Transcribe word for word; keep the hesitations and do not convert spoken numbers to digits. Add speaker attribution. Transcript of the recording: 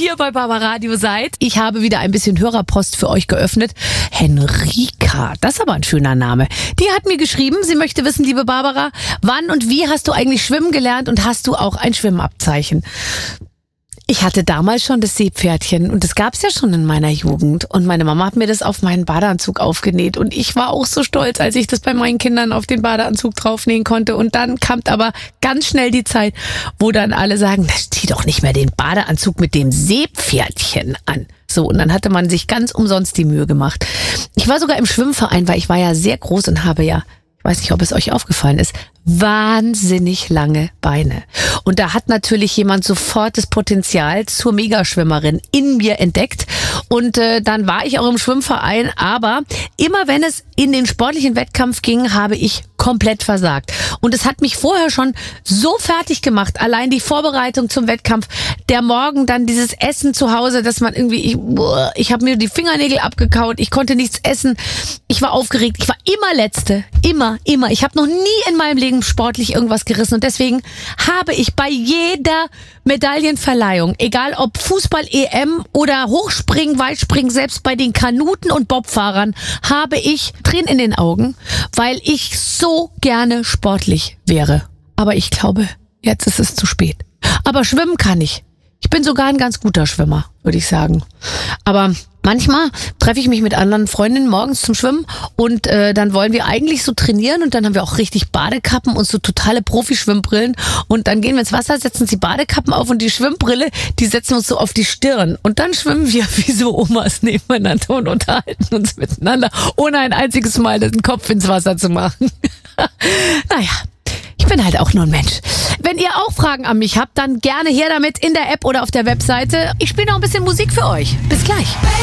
Speaker 1: hier bei Barbaradio seid. Ich habe wieder ein bisschen Hörerpost für euch geöffnet. Henrika, das ist aber ein schöner Name. Die hat mir geschrieben, sie möchte wissen, liebe Barbara, wann und wie hast du eigentlich schwimmen gelernt und hast du auch ein Schwimmabzeichen? Ich hatte damals schon das Seepferdchen und das gab's ja schon in meiner Jugend. Und meine Mama hat mir das auf meinen Badeanzug aufgenäht. Und ich war auch so stolz, als ich das bei meinen Kindern auf den Badeanzug draufnähen konnte. Und dann kam aber ganz schnell die Zeit, wo dann alle sagen, zieh doch nicht mehr den Badeanzug mit dem Seepferdchen an. So, und dann hatte man sich ganz umsonst die Mühe gemacht. Ich war sogar im Schwimmverein, weil ich war ja sehr groß und habe ja, ich weiß nicht, ob es euch aufgefallen ist, wahnsinnig lange Beine. Und da hat natürlich jemand sofort das Potenzial zur Megaschwimmerin in mir entdeckt. Und äh, dann war ich auch im Schwimmverein. Aber immer wenn es in den sportlichen Wettkampf ging, habe ich komplett versagt. Und es hat mich vorher schon so fertig gemacht. Allein die Vorbereitung zum Wettkampf, der Morgen, dann dieses Essen zu Hause, dass man irgendwie, ich, ich habe mir die Fingernägel abgekaut, ich konnte nichts essen. Ich war aufgeregt, ich war immer Letzte. Immer, immer. Ich habe noch nie in meinem Leben sportlich irgendwas gerissen und deswegen habe ich bei jeder Medaillenverleihung, egal ob Fußball-E M oder Hochspringen, Weitspringen, selbst bei den Kanuten und Bobfahrern, habe ich Tränen in den Augen, weil ich so gerne sportlich wäre. Aber ich glaube, jetzt ist es zu spät. Aber schwimmen kann ich. Ich bin sogar ein ganz guter Schwimmer, würde ich sagen. Aber manchmal treffe ich mich mit anderen Freundinnen morgens zum Schwimmen und äh, dann wollen wir eigentlich so trainieren und dann haben wir auch richtig Badekappen und so totale Profi-Schwimmbrillen und dann gehen wir ins Wasser, setzen uns die Badekappen auf und die Schwimmbrille, die setzen wir uns so auf die Stirn und dann schwimmen wir wie so Omas nebeneinander und unterhalten uns miteinander, ohne ein einziges Mal den Kopf ins Wasser zu machen. Naja. Ich bin halt auch nur ein Mensch. Wenn ihr auch Fragen an mich habt, dann gerne her damit in der App oder auf der Webseite. Ich spiele noch ein bisschen Musik für euch. Bis gleich.